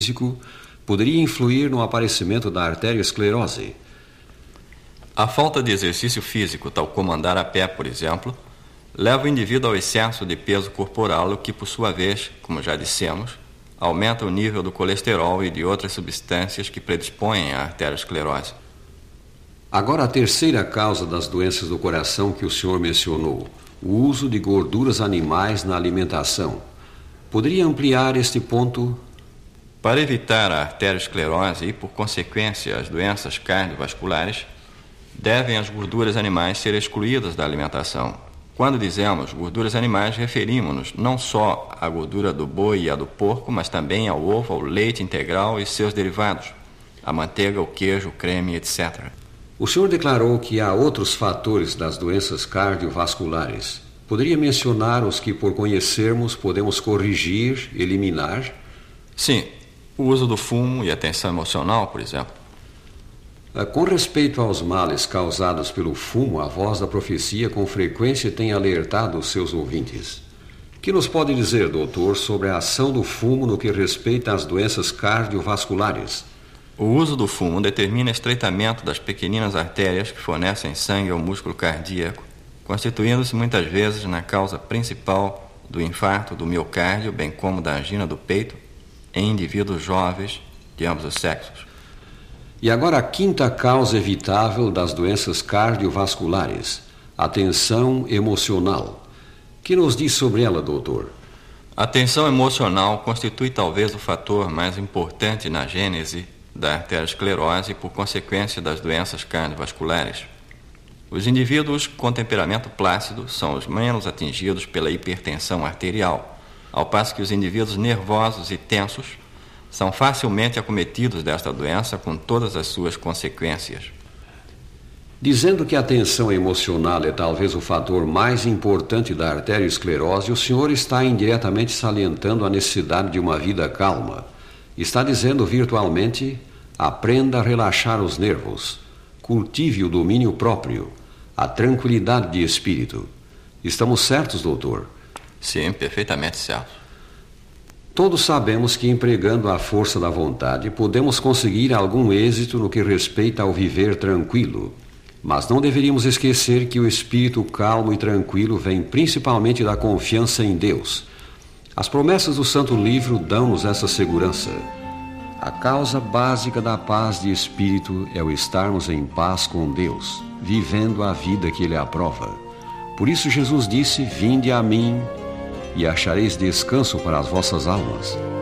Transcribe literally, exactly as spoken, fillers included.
físico poderia influir no aparecimento da arteriosclerose. A falta de exercício físico, tal como andar a pé, por exemplo, leva o indivíduo ao excesso de peso corporal, o que, por sua vez, como já dissemos, aumenta o nível do colesterol e de outras substâncias que predispõem à arteriosclerose. Agora, a terceira causa das doenças do coração que o senhor mencionou, o uso de gorduras animais na alimentação. Poderia ampliar este ponto? Para evitar a arteriosclerose e, por consequência, as doenças cardiovasculares, devem as gorduras animais ser excluídas da alimentação. Quando dizemos gorduras animais, referimos-nos não só à gordura do boi e à do porco, mas também ao ovo, ao leite integral e seus derivados, a manteiga, o queijo, o creme, etcétera. O senhor declarou que há outros fatores das doenças cardiovasculares. Poderia mencionar os que, por conhecermos, podemos corrigir, eliminar? Sim, o uso do fumo e a tensão emocional, por exemplo. Com respeito aos males causados pelo fumo, a voz da profecia com frequência tem alertado os seus ouvintes. Que nos pode dizer, doutor, sobre a ação do fumo no que respeita às doenças cardiovasculares? O uso do fumo determina estreitamento das pequeninas artérias que fornecem sangue ao músculo cardíaco, constituindo-se muitas vezes na causa principal do infarto do miocárdio, bem como da angina do peito, em indivíduos jovens de ambos os sexos. E agora a quinta causa evitável das doenças cardiovasculares, a tensão emocional. Que nos diz sobre ela, doutor? A tensão emocional constitui talvez o fator mais importante na gênese da arteriosclerose e, por consequência, das doenças cardiovasculares. Os indivíduos com temperamento plácido são os menos atingidos pela hipertensão arterial, ao passo que os indivíduos nervosos e tensos são facilmente acometidos desta doença com todas as suas consequências. Dizendo que a tensão emocional é talvez o fator mais importante da arteriosclerose, o senhor está indiretamente salientando a necessidade de uma vida calma. Está dizendo virtualmente: aprenda a relaxar os nervos, cultive o domínio próprio, a tranquilidade de espírito. Estamos certos, doutor? Sim, perfeitamente certos. Todos sabemos que, empregando a força da vontade, podemos conseguir algum êxito no que respeita ao viver tranquilo. Mas não deveríamos esquecer que o espírito calmo e tranquilo vem principalmente da confiança em Deus. As promessas do Santo Livro dão-nos essa segurança. A causa básica da paz de espírito é o estarmos em paz com Deus, vivendo a vida que Ele aprova. Por isso Jesus disse: vinde a mim e achareis descanso para as vossas almas.